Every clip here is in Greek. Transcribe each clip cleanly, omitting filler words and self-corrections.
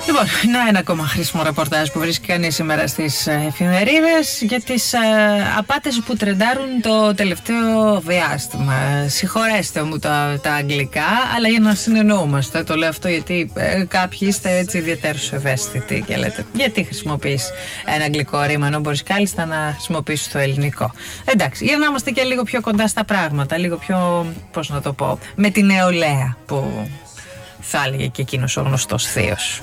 Λοιπόν, ένα ακόμα χρήσιμο ρεπορτάζ που βρίσκει κανείς σήμερα στις εφημερίδες για τις απάτες που τρεντάρουν το τελευταίο διάστημα. Συγχωρέστε μου τα αγγλικά, αλλά για να συνεννοούμαστε. Το λέω αυτό γιατί κάποιοι είστε έτσι ιδιαίτερως ευαίσθητοι και λέτε γιατί χρησιμοποιείς ένα αγγλικό ρήμα ενώ μπορείς κάλλιστα να χρησιμοποιήσεις το ελληνικό. Εντάξει, για να είμαστε και λίγο πιο κοντά στα πράγματα, λίγο πιο, πώς να το πω, με την νεολαία που θα έλεγε και εκείνος ο γνωστός θείος.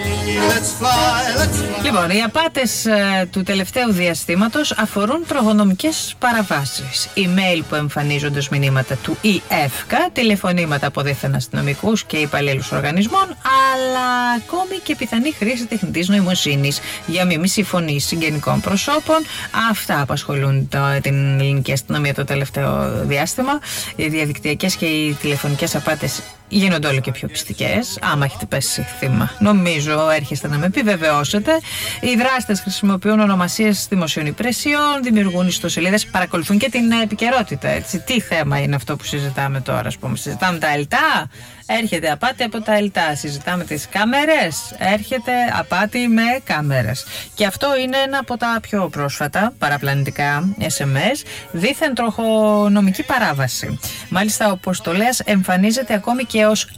Λοιπόν, οι απάτες του τελευταίου διαστήματος αφορούν προγονομικές παραβάσεις. Email που εμφανίζονται ως μηνύματα του ΕΦΚΑ, τηλεφωνήματα από δίθεν αστυνομικούς και υπαλλήλους οργανισμών, αλλά ακόμη και πιθανή χρήση τεχνητής νοημοσύνης για μίμηση φωνής συγγενικών προσώπων. Αυτά απασχολούν την ελληνική αστυνομία το τελευταίο διάστημα. Οι διαδικτυακές και οι τηλεφωνικές απάτες γίνονται όλο και πιο πιστικές. Άμα έχετε πέσει θύμα, νομίζω έρχεστε να με επιβεβαιώσετε. Οι δράστες χρησιμοποιούν ονομασίες δημοσίων υπηρεσιών, δημιουργούν ιστοσελίδες, παρακολουθούν και την επικαιρότητα. Έτσι. Τι θέμα είναι αυτό που συζητάμε τώρα, ας πούμε? Συζητάμε τα ΕΛΤΑ, έρχεται απάτη από τα ΕΛΤΑ. Συζητάμε τις κάμερες, έρχεται απάτη με κάμερες. Και αυτό είναι ένα από τα πιο πρόσφατα παραπλανητικά SMS, δίθεν τροχονομική παράβαση. Μάλιστα, ο αποστολέας εμφανίζεται ακόμη και ως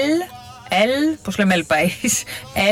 πώς λέμε ελπαΐς,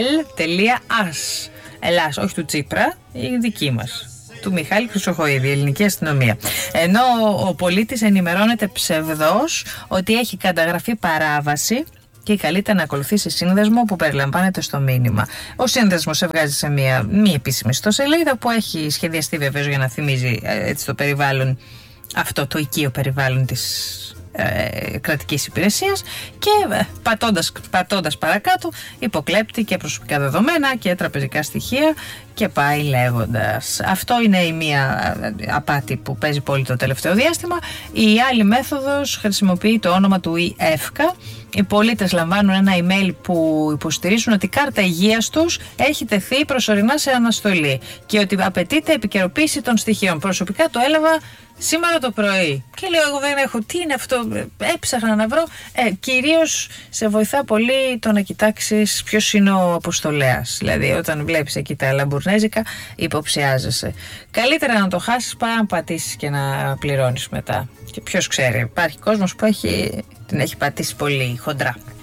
L.as. Ελλάς, όχι του Τσίπρα, η δική μας, του Μιχάλη Χρυσοχοΐδη, η ελληνική αστυνομία. Ενώ ο πολίτης ενημερώνεται ψευδώς ότι έχει καταγραφεί παράβαση και καλείται να ακολουθήσει σύνδεσμο που περιλαμβάνεται στο μήνυμα. Ο σύνδεσμος έβγαζε σε μια μη επίσημη ιστοσελίδα που έχει σχεδιαστεί βεβαίως για να θυμίζει έτσι το περιβάλλον, αυτό το οικείο περιβάλλον της κρατικής υπηρεσίας, και πατώντας παρακάτω υποκλέπτει και προσωπικά δεδομένα και τραπεζικά στοιχεία και πάει λέγοντας. Αυτό είναι η μία απάτη που παίζει πολύ το τελευταίο διάστημα. Η άλλη μέθοδος χρησιμοποιεί το όνομα του ΕΦΚΑ. Οι πολίτες λαμβάνουν ένα email που υποστηρίζουν ότι η κάρτα υγείας τους έχει τεθεί προσωρινά σε αναστολή και ότι απαιτείται επικαιροποίηση των στοιχείων. Προσωπικά το έλαβα σήμερα το πρωί και λέω εγώ δεν έχω, τι είναι αυτό, έψαχνα να βρω. Κυρίως σε βοηθά πολύ το να κοιτάξεις ποιος είναι ο αποστολέας. Δηλαδή όταν βλέπεις εκεί τα λαμπουρνέζικα υποψιάζεσαι. Καλύτερα να το χάσεις παρά να πατήσεις και να πληρώνεις μετά. Και ποιος ξέρει, υπάρχει κόσμος που την έχει πατήσει πολύ χοντρά.